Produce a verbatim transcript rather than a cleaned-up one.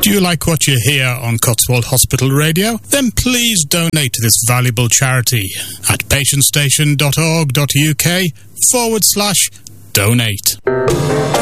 Do you like what you hear on Cotswold Hospital Radio? Then please donate to this valuable charity at patientstation.org.uk forward slash donate.